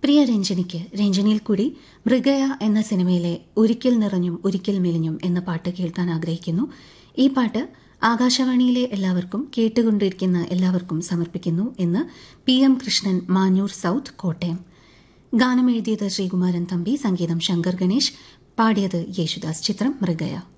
പ്രിയ രഞ്ജനിക്ക് രഞ്ജനിയിൽ കൂടി മൃഗയ എന്ന സിനിമയിലെ ഒരിക്കൽ നിറഞ്ഞും ഒരിക്കൽ മെലിഞ്ഞും എന്ന പാട്ട് കേൾക്കാൻ ആഗ്രഹിക്കുന്നു. ഈ പാട്ട് ആകാശവാണിയിലെ എല്ലാവർക്കും കേട്ടുകൊണ്ടിരിക്കുന്ന എല്ലാവർക്കും സമർപ്പിക്കുന്നു എന്ന് PM കൃഷ്ണൻ, മാഞ്ഞൂർ സൌത്ത്, കോട്ടയം. ഗാനം എഴുതിയത് ശ്രീകുമാരൻ തമ്പി, സംഗീതം ശങ്കർ ഗണേഷ്, പാടിയത് യേശുദാസ്. ചിത്രം മൃഗയ.